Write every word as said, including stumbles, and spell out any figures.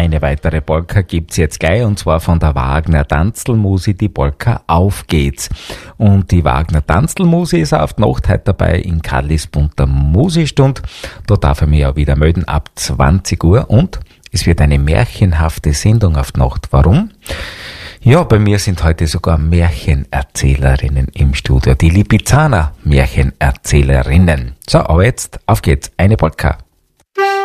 Eine weitere Polka gibt's jetzt gleich, und zwar von der Wagner Tanzlmusi, die Polka Auf geht's. Und die Wagner Tanzlmusi ist auf die Nacht heute dabei in Kallis bunter Musistund. Da darf er mich ja wieder melden ab zwanzig Uhr, und es wird eine märchenhafte Sendung auf die Nacht. Warum? Ja, bei mir sind heute sogar Märchenerzählerinnen im Studio, die Lipizzaner Märchenerzählerinnen. So, aber jetzt, auf geht's, eine Polka.